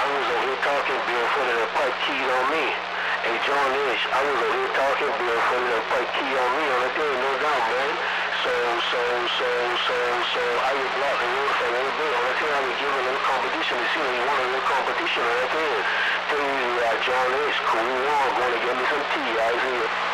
I was over here talking, Bill Footer, and Pike keyed on me. Hey, John Ish, I was over here talking, Bill Footer, and Pike keyed on me on the day, no doubt, man. So, I was blocking you for a little bit. On the time I was giving them competition, to see you wanted a little competition on that day. Tell you, John Ish, cool, going to get me some tea, I see it.